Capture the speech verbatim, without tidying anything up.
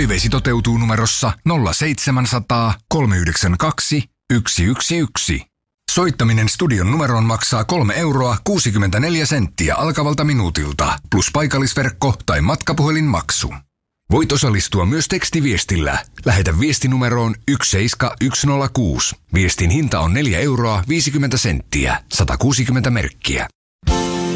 Toiveesi toteutuu numerossa nolla seitsemänsataa, kolmeyhdeksänkymmentäkaksi, yksi yksi yksi. Soittaminen studion numeroon maksaa kolme euroa kuusikymmentäneljä senttiä alkavalta minuutilta, plus paikallisverkko tai matkapuhelinmaksu. Voit osallistua myös tekstiviestillä. Lähetä viesti numeroon yksi seitsemän yksi nolla kuusi. Viestin hinta on neljä euroa viisikymmentä senttiä, sata kuusikymmentä merkkiä.